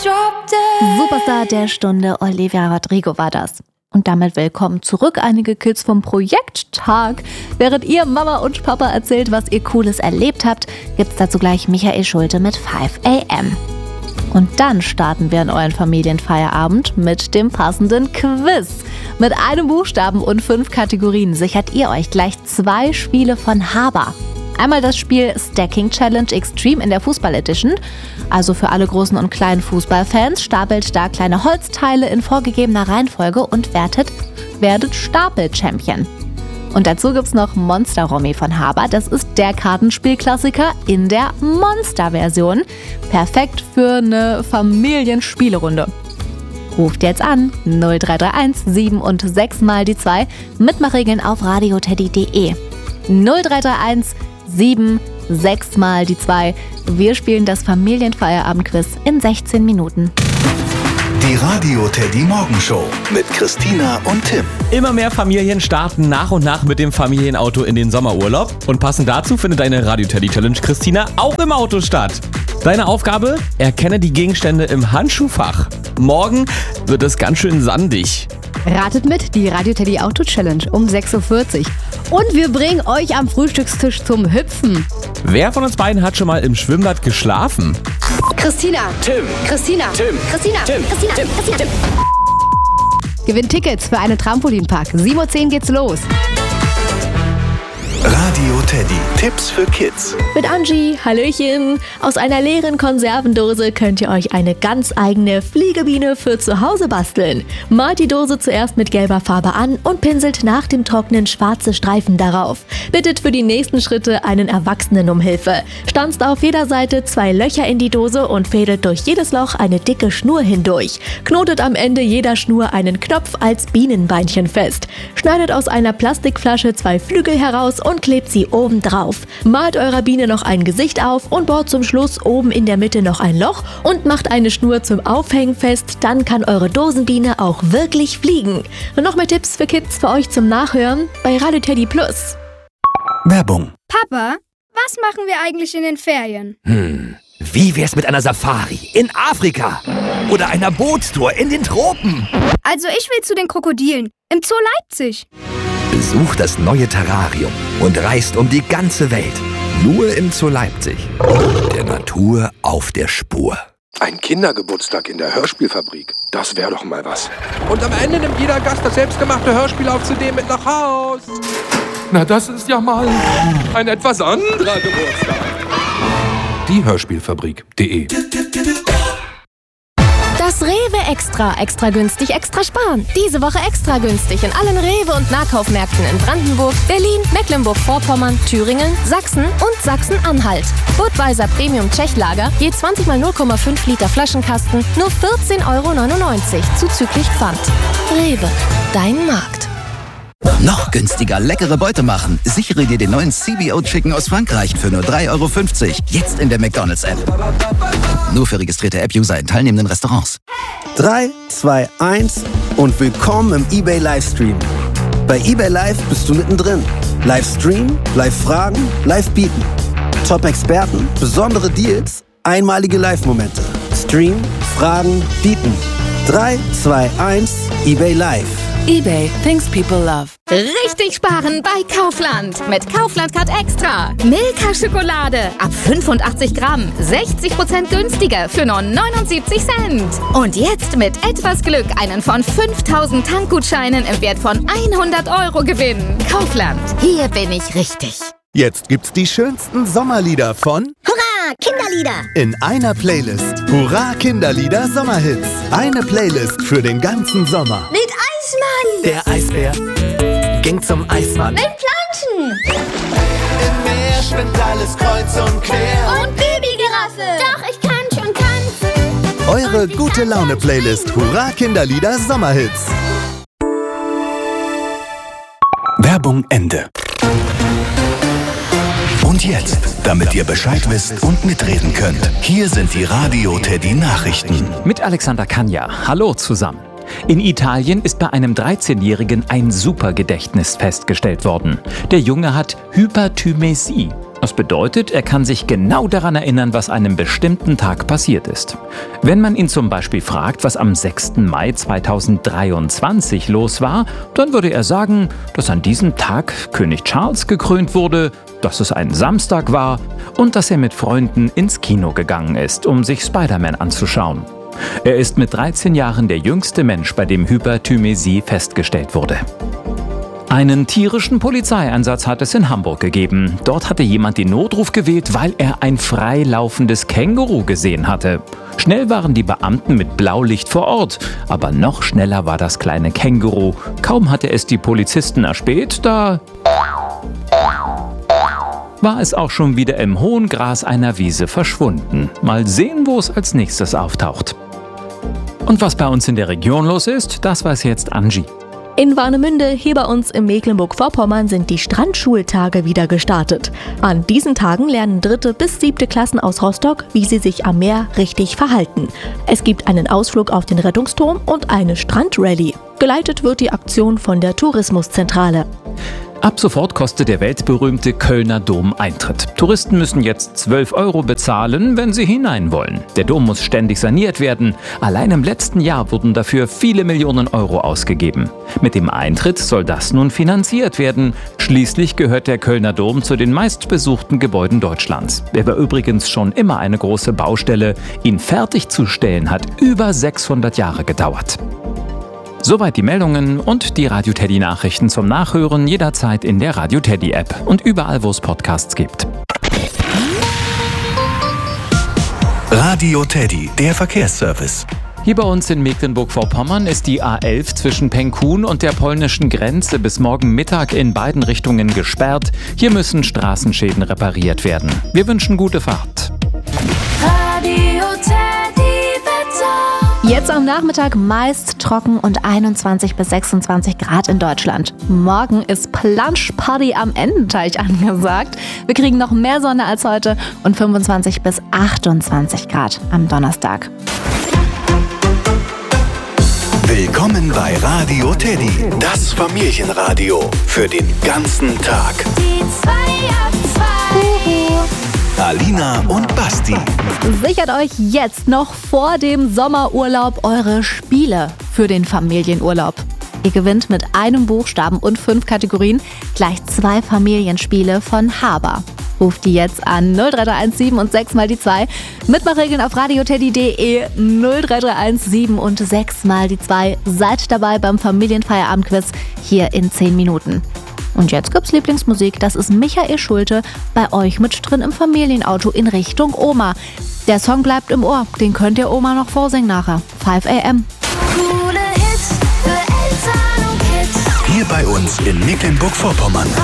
Superstar der Stunde, Olivia Rodrigo war das. Und damit willkommen zurück, einige Kids vom Projekttag. Während ihr Mama und Papa erzählt, was ihr Cooles erlebt habt, gibt's dazu gleich Michael Schulte mit 5 AM. Und dann starten wir in euren Familienfeierabend mit dem passenden Quiz. Mit einem Buchstaben und 5 Kategorien sichert ihr euch gleich 2 Spiele von Haber. Einmal das Spiel Stacking Challenge Extreme in der Fußball Edition. Also für alle großen und kleinen Fußballfans, stapelt da kleine Holzteile in vorgegebener Reihenfolge und werdet Stapel-Champion. Und dazu gibt's noch Monster Romy von Haber. Das ist der Kartenspielklassiker in der Monster-Version. Perfekt für eine Familienspielerunde. Ruft jetzt an 0331 7 und 6 mal die 2. Mitmachregeln auf radioteddy.de. 0331 7, 6 mal die 2. Wir spielen das Familienfeierabendquiz in 16 Minuten. Die Radio Teddy Morgenshow mit Christina und Tim. Immer mehr Familien starten nach und nach mit dem Familienauto in den Sommerurlaub. Und passend dazu findet deine Radio Teddy Challenge Christina auch im Auto statt. Deine Aufgabe? Erkenne die Gegenstände im Handschuhfach. Morgen wird es ganz schön sandig. Ratet mit, die Radio Teddy Auto Challenge um 6.40 Uhr. Und wir bringen euch am Frühstückstisch zum Hüpfen. Wer von uns beiden hat schon mal im Schwimmbad geschlafen? Christina. Tim. Christina. Tim. Christina. Tim. Christina. Tim. Christina. Tim. Gewinnt Tickets für einen Trampolinpark. 7.10 Uhr geht's los. Radio Teddy. Tipps für Kids. Mit Angie, Hallöchen. Aus einer leeren Konservendose könnt ihr euch eine ganz eigene Fliegebiene für zu Hause basteln. Malt die Dose zuerst mit gelber Farbe an und pinselt nach dem Trocknen schwarze Streifen darauf. Bittet für die nächsten Schritte einen Erwachsenen um Hilfe. Stanzt auf jeder Seite 2 Löcher in die Dose und fädelt durch jedes Loch eine dicke Schnur hindurch. Knotet am Ende jeder Schnur einen Knopf als Bienenbeinchen fest. Schneidet aus einer Plastikflasche 2 Flügel heraus und klebt sie oben drauf. Malt eurer Biene noch ein Gesicht auf und bohrt zum Schluss oben in der Mitte noch ein Loch und macht eine Schnur zum Aufhängen fest. Dann kann eure Dosenbiene auch wirklich fliegen. Und noch mehr Tipps für Kids für euch zum Nachhören bei Radio Teddy Plus. Werbung. Papa, was machen wir eigentlich in den Ferien? Wie wär's mit einer Safari in Afrika? Oder einer Bootstour in den Tropen? Also ich will zu den Krokodilen im Zoo Leipzig. Besucht das neue Terrarium und reist um die ganze Welt. Nur im Zoo Leipzig. Der Natur auf der Spur. Ein Kindergeburtstag in der Hörspielfabrik. Das wäre doch mal was. Und am Ende nimmt jeder Gast das selbstgemachte Hörspiel auf CD mit nach Haus. Na, das ist ja mal ein etwas anderer Geburtstag. Die Hörspielfabrik.de. Das Rewe Extra. Extra günstig, extra sparen. Diese Woche extra günstig in allen Rewe- und Nahkaufmärkten in Brandenburg, Berlin, Mecklenburg-Vorpommern, Thüringen, Sachsen und Sachsen-Anhalt. Budweiser Premium Tschechlager, je 20 mal 0,5 Liter Flaschenkasten, nur 14,99 € zuzüglich Pfand. Rewe, dein Markt. Noch günstiger leckere Beute machen. Sichere dir den neuen CBO Chicken aus Frankreich für nur 3,50 €. Jetzt in der McDonald's-App. Nur für registrierte App-User in teilnehmenden Restaurants. 3, 2, 1 und willkommen im eBay Livestream. Bei eBay Live bist du mittendrin. Livestream, Live-Fragen, Live-Bieten. Top-Experten, besondere Deals, einmalige Live-Momente. Stream, Fragen, Bieten. 3, 2, 1, eBay Live. eBay, things people love. Richtig sparen bei Kaufland. Mit Kaufland Card Extra. Milka Schokolade ab 85 Gramm. 60% günstiger für nur 79 Cent. Und jetzt mit etwas Glück einen von 5000 Tankgutscheinen im Wert von 100 € gewinnen. Kaufland. Hier bin ich richtig. Jetzt gibt's die schönsten Sommerlieder von Hurra, Kinderlieder! in einer Playlist. Hurra, Kinderlieder Sommerhits. Eine Playlist für den ganzen Sommer. Mit Eismann! Der Eisbär ging zum Eismann. Mit Planschen! Im Meer schwimmt alles kreuz und quer. Und Babygiraffe! Doch, ich kann schon tanzen! Eure gute Laune-Playlist. Hurra, Kinderlieder Sommerhits. Werbung Ende. Und jetzt, damit ihr Bescheid wisst und mitreden könnt, hier sind die Radio Teddy Nachrichten. Mit Alexander Kanja. Hallo zusammen. In Italien ist bei einem 13-Jährigen ein Supergedächtnis festgestellt worden. Der Junge hat Hyperthymesie. Das bedeutet, er kann sich genau daran erinnern, was an einem bestimmten Tag passiert ist. Wenn man ihn zum Beispiel fragt, was am 6. Mai 2023 los war, dann würde er sagen, dass an diesem Tag König Charles gekrönt wurde, dass es ein Samstag war und dass er mit Freunden ins Kino gegangen ist, um sich Spider-Man anzuschauen. Er ist mit 13 Jahren der jüngste Mensch, bei dem Hyperthymesie festgestellt wurde. Einen tierischen Polizeieinsatz hat es in Hamburg gegeben. Dort hatte jemand den Notruf gewählt, weil er ein freilaufendes Känguru gesehen hatte. Schnell waren die Beamten mit Blaulicht vor Ort, aber noch schneller war das kleine Känguru. Kaum hatte es die Polizisten erspäht, da war es auch schon wieder im hohen Gras einer Wiese verschwunden. Mal sehen, wo es als nächstes auftaucht. Und was bei uns in der Region los ist, das weiß jetzt Angie. In Warnemünde, hier bei uns in Mecklenburg-Vorpommern, sind die Strandschultage wieder gestartet. An diesen Tagen lernen 3. bis 7. Klassen aus Rostock, wie sie sich am Meer richtig verhalten. Es gibt einen Ausflug auf den Rettungsturm und eine Strandrallye. Geleitet wird die Aktion von der Tourismuszentrale. Ab sofort kostet der weltberühmte Kölner Dom Eintritt. Touristen müssen jetzt 12 € bezahlen, wenn sie hinein wollen. Der Dom muss ständig saniert werden. Allein im letzten Jahr wurden dafür viele Millionen Euro ausgegeben. Mit dem Eintritt soll das nun finanziert werden. Schließlich gehört der Kölner Dom zu den meistbesuchten Gebäuden Deutschlands. Er war übrigens schon immer eine große Baustelle. Ihn fertigzustellen hat über 600 Jahre gedauert. Soweit die Meldungen und die Radio Teddy Nachrichten zum Nachhören jederzeit in der Radio Teddy App und überall, wo es Podcasts gibt. Radio Teddy, der Verkehrsservice. Hier bei uns in Mecklenburg-Vorpommern ist die A11 zwischen Penkun und der polnischen Grenze bis morgen Mittag in beiden Richtungen gesperrt. Hier müssen Straßenschäden repariert werden. Wir wünschen gute Fahrt. Radio Teddy Wetter. Jetzt am Nachmittag meist trocken und 21 bis 26 Grad in Deutschland. Morgen ist Planschparty am Ententeich angesagt. Wir kriegen noch mehr Sonne als heute und 25 bis 28 Grad am Donnerstag. Willkommen bei Radio Teddy, das Familienradio für den ganzen Tag. Die 2 ab 2. Alina und Basti. Sichert euch jetzt noch vor dem Sommerurlaub eure Spiele für den Familienurlaub. Ihr gewinnt mit einem Buchstaben und 5 Kategorien gleich 2 Familienspiele von Haber. Ruft die jetzt an 0331 7 und 6 mal die 2. Mitmachregeln auf radioteddy.de 0331 7 und 6 mal die 2. Seid dabei beim Familienfeierabendquiz hier in 10 Minuten. Und jetzt gibt's Lieblingsmusik, das ist Michael Schulte bei euch mit drin im Familienauto in Richtung Oma. Der Song bleibt im Ohr, den könnt ihr Oma noch vorsingen nachher. 5 AM. Coole Hits für Eltern und Kids. Hier bei uns in Mecklenburg-Vorpommern.